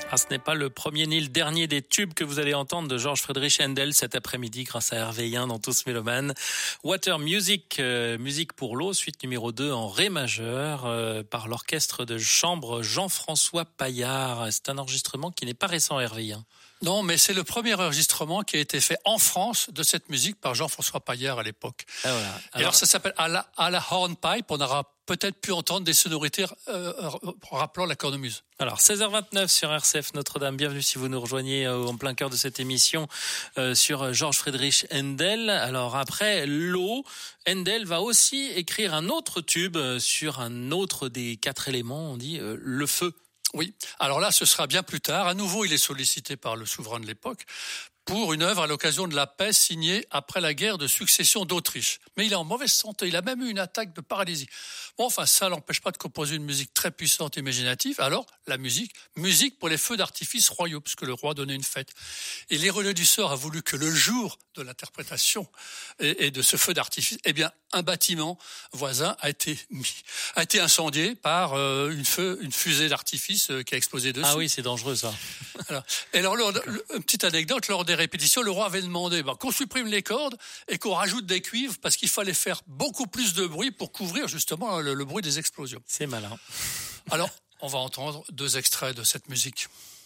Ah, ce n'est pas le premier ni le dernier des tubes que vous allez entendre de George Friedrich Händel cet après-midi grâce à Hervé Yen dans Tous Mélomanes. Water Music, musique pour l'eau, suite numéro 2 en ré majeur par l'orchestre de chambre Jean-François Paillard. C'est un enregistrement qui n'est pas récent, Hervé Yen. Non, mais c'est le premier enregistrement qui a été fait en France de cette musique par Jean-François Paillard à l'époque. Ah, voilà. Alors ça s'appelle à la hornpipe. On aura peut-être pu entendre des sonorités rappelant la cornemuse. Alors 16h29 sur RCF Notre-Dame. Bienvenue si vous nous rejoignez en plein cœur de cette émission sur George Friedrich Händel. Alors après l'eau, Händel va aussi écrire un autre tube sur un autre des 4 éléments, on dit le feu. Oui, alors là, ce sera bien plus tard. À nouveau, il est sollicité par le souverain de l'époque pour une œuvre à l'occasion de la paix signée après la guerre de succession d'Autriche. Mais il est en mauvaise santé, il a même eu une attaque de paralysie. Bon, enfin, ça l'empêche pas de composer une musique très puissante et imaginative. Alors, la musique pour les feux d'artifice royaux, puisque le roi donnait une fête. Et l'ironique du sort a voulu que le jour de l'interprétation et de ce feu d'artifice, eh bien, un bâtiment voisin a été incendié par une fusée d'artifice qui a explosé dessus. Ah oui, c'est dangereux ça. Alors, et alors, une petite anecdote, lors des répétitions, le roi avait demandé qu'on supprime les cordes et qu'on rajoute des cuivres parce qu'il fallait faire beaucoup plus de bruit pour couvrir justement le bruit des explosions. C'est malin. Alors, on va entendre 2 extraits de cette musique.